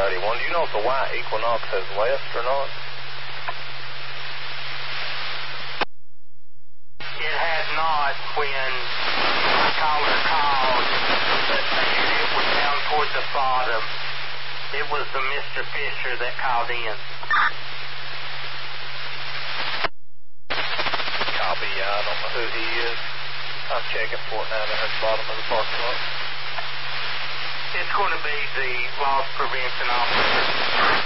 31. Do you know if the white Equinox has left or not? It had not when my caller called, but it was down towards the bottom. It was the Mr. Fisher that called in. Copy, I don't know who he is. I'm checking for it now at the bottom of the parking lot. It's going to be the loss prevention officer.